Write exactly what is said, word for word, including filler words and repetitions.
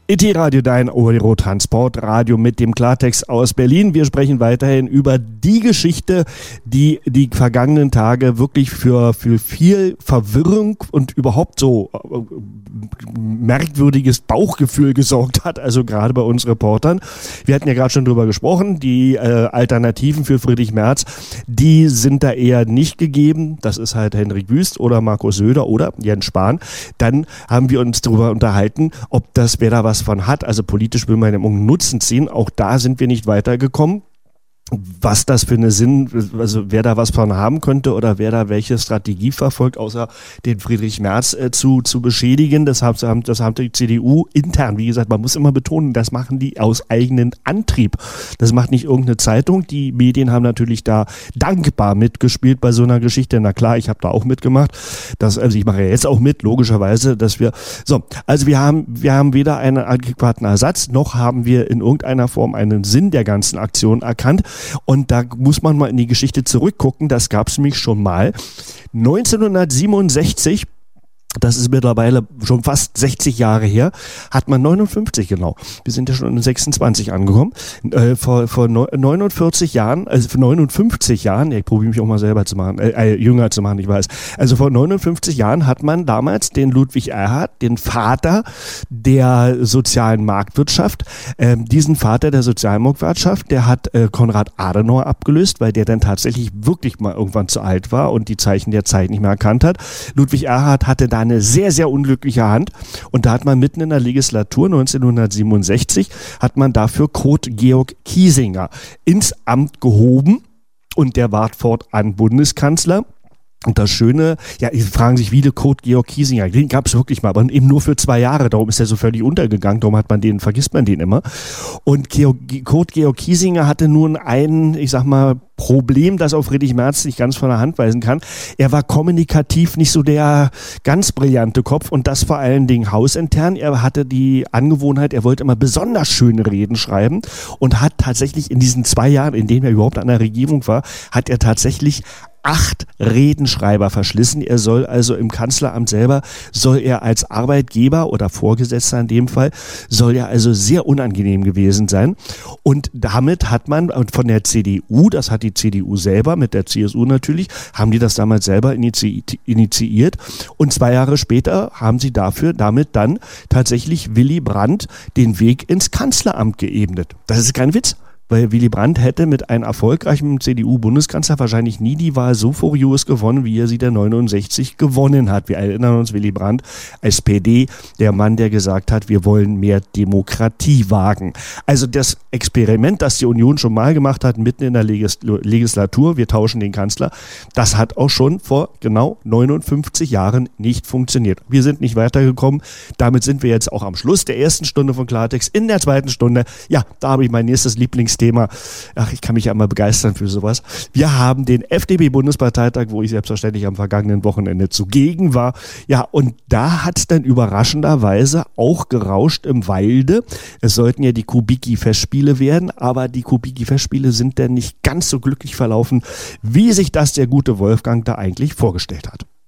I T-Radio, dein Euro-Transportradio mit dem Klartext aus Berlin. Wir sprechen weiterhin über die Geschichte, die die vergangenen Tage wirklich für, für viel Verwirrung und überhaupt so äh, merkwürdiges Bauchgefühl gesorgt hat, also gerade bei uns Reportern. Wir hatten ja gerade schon drüber gesprochen, die äh, Alternativen für Friedrich Merz, die sind da eher nicht gegeben. Das ist halt Hendrik Wüst oder Markus Söder oder Jens Spahn. Dann haben wir uns darüber unterhalten, ob das, wer da was von hat, also politisch will man ja irgendeinen Nutzen ziehen, auch da sind wir nicht weitergekommen. Was das für eine Sinn, also wer da was von haben könnte oder wer da welche Strategie verfolgt, außer den Friedrich Merz äh, zu, zu beschädigen, das haben, das haben die C D U intern, wie gesagt, man muss immer betonen, das machen die aus eigenem Antrieb. Das macht nicht irgendeine Zeitung, die Medien haben natürlich da dankbar mitgespielt bei so einer Geschichte, na klar, ich habe da auch mitgemacht, das, also ich mache ja jetzt auch mit, logischerweise, dass wir, so, also wir haben, wir haben weder einen adäquaten Ersatz, noch haben wir in irgendeiner Form einen Sinn der ganzen Aktion erkannt. Und da muss man mal in die Geschichte zurückgucken, das gab es nämlich schon mal. neunzehnhundertsiebenundsechzig, das ist mittlerweile schon fast sechzig Jahre her, hat man neunundfünfzig, genau, wir sind ja schon in sechsundzwanzig angekommen, äh, vor, vor neunundvierzig Jahren, also vor neunundfünfzig Jahren, ich probiere mich auch mal selber zu machen, äh, äh, jünger zu machen, ich weiß, also vor neunundfünfzig Jahren hat man damals den Ludwig Erhard, den Vater der sozialen Marktwirtschaft, äh, diesen Vater der Sozialmarktwirtschaft, der hat äh, Konrad Adenauer abgelöst, weil der dann tatsächlich wirklich mal irgendwann zu alt war und die Zeichen der Zeit nicht mehr erkannt hat. Ludwig Erhard hatte da eine sehr, sehr unglückliche Hand und da hat man mitten in der Legislatur neunzehnhundertsiebenundsechzig hat man dafür Kurt Georg Kiesinger ins Amt gehoben und der ward fortan Bundeskanzler. Und das Schöne, ja, die fragen sich, wie der Kurt Georg Kiesinger, den gab es wirklich mal, aber eben nur für zwei Jahre, darum ist er so völlig untergegangen, darum hat man den, vergisst man den immer. Und Kurt Georg Kiesinger hatte nun ein, ich sag mal, Problem, das auf Friedrich Merz nicht ganz von der Hand weisen kann. Er war kommunikativ nicht so der ganz brillante Kopf und das vor allen Dingen hausintern. Er hatte die Angewohnheit, er wollte immer besonders schöne Reden schreiben und hat tatsächlich in diesen zwei Jahren, in denen er überhaupt an der Regierung war, hat er tatsächlich acht Redenschreiber verschlissen. Er soll also im Kanzleramt selber, soll er als Arbeitgeber oder Vorgesetzter in dem Fall, soll er also sehr unangenehm gewesen sein. Und damit hat man von der C D U, das hat die C D U selber, mit der C S U natürlich, haben die das damals selber inizi- initiiert. Und zwei Jahre später haben sie dafür, damit dann tatsächlich Willy Brandt den Weg ins Kanzleramt geebnet. Das ist kein Witz. Weil Willy Brandt hätte mit einem erfolgreichen C D U-Bundeskanzler wahrscheinlich nie die Wahl so furios gewonnen, wie er sie der neunundsechzig gewonnen hat. Wir erinnern uns, Willy Brandt, S P D, der Mann, der gesagt hat, wir wollen mehr Demokratie wagen. Also das Experiment, das die Union schon mal gemacht hat, mitten in der Legislatur, wir tauschen den Kanzler, das hat auch schon vor genau neunundfünfzig Jahren nicht funktioniert. Wir sind nicht weitergekommen. Damit sind wir jetzt auch am Schluss der ersten Stunde von Klartext. In der zweiten Stunde, ja, da habe ich mein nächstes Lieblings Thema. Ach, ich kann mich ja immer begeistern für sowas. Wir haben den F D P-Bundesparteitag, wo ich selbstverständlich am vergangenen Wochenende zugegen war. Ja, und da hat es dann überraschenderweise auch gerauscht im Walde. Es sollten ja die Kubicki-Festspiele werden, aber die Kubicki-Festspiele sind dann nicht ganz so glücklich verlaufen, wie sich das der gute Wolfgang da eigentlich vorgestellt hat.